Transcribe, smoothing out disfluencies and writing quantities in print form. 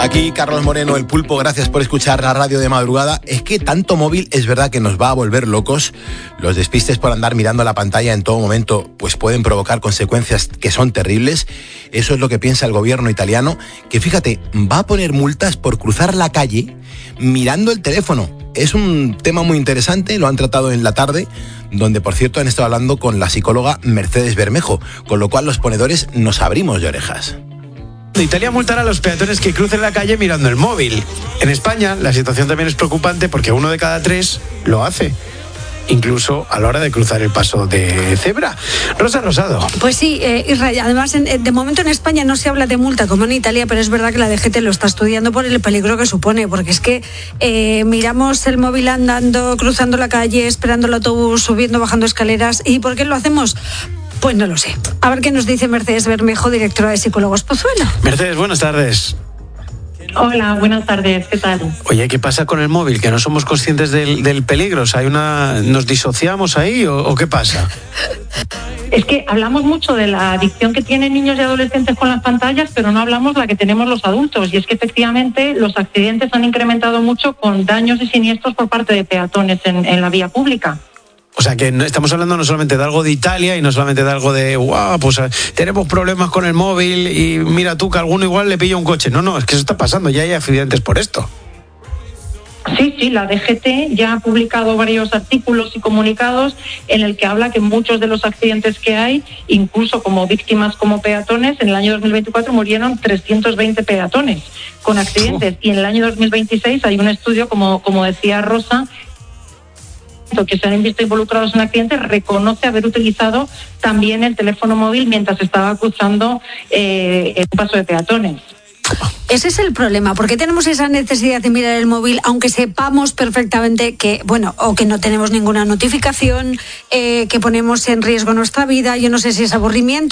Aquí Carlos Moreno, el Pulpo, gracias por escuchar la radio de madrugada. Es que tanto móvil es verdad que nos va a volver locos. Los despistes por andar mirando la pantalla en todo momento pues pueden provocar consecuencias que son terribles. Eso es lo que piensa el gobierno italiano, que fíjate, va a poner multas por cruzar la calle mirando el teléfono. Es un tema muy interesante, lo han tratado en La Tarde, donde por cierto han estado hablando con la psicóloga Mercedes Bermejo, con lo cual los ponedores nos abrimos de orejas. Italia multará a los peatones que crucen la calle mirando el móvil. En España la situación también es preocupante porque 1 de cada 3 lo hace, incluso a la hora de cruzar el paso de cebra. Rosa Rosado. Pues sí, Israel, además de momento en España no se habla de multa como en Italia, pero es verdad que la DGT lo está estudiando por el peligro que supone, porque es que miramos el móvil andando, cruzando la calle, esperando el autobús, subiendo, bajando escaleras. ¿Y por qué lo hacemos? Pues no lo sé. A ver qué nos dice Mercedes Bermejo, directora de Psicólogos Pozuelo. Mercedes, buenas tardes. Hola, buenas tardes, ¿qué tal? Oye, ¿qué pasa con el móvil? ¿Que no somos conscientes del peligro? O sea, ¿nos disociamos ahí o qué pasa? Es que hablamos mucho de la adicción que tienen niños y adolescentes con las pantallas, pero no hablamos la que tenemos los adultos. Y es que efectivamente los accidentes han incrementado mucho con daños y siniestros por parte de peatones en la vía pública. O sea, que no, estamos hablando no solamente de algo de Italia y no solamente de algo de, pues tenemos problemas con el móvil y mira tú que alguno igual le pilla un coche. No, es que eso está pasando, ya hay accidentes por esto. Sí, la DGT ya ha publicado varios artículos y comunicados en el que habla que muchos de los accidentes que hay, incluso como víctimas como peatones, en el año 2024 murieron 320 peatones con accidentes. Y en el año 2026 hay un estudio, como decía Rosa, que se han visto involucrados en accidentes, reconoce haber utilizado también el teléfono móvil mientras estaba cruzando el paso de peatones. Ese es el problema. ¿Por qué tenemos esa necesidad de mirar el móvil aunque sepamos perfectamente que, o que no tenemos ninguna notificación, que ponemos en riesgo nuestra vida? Yo no sé si es aburrimiento